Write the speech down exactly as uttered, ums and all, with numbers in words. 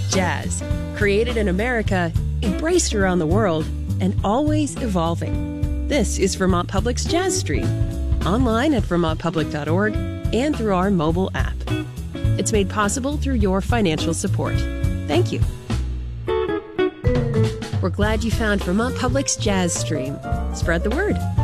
Jazz, created in America, embraced around the world, and always evolving. This is Vermont Public's Jazz Stream, online at vermont public dot org and through our mobile app. It's made possible through your financial support. Thank you. We're glad you found Vermont Public's Jazz Stream. Spread the word.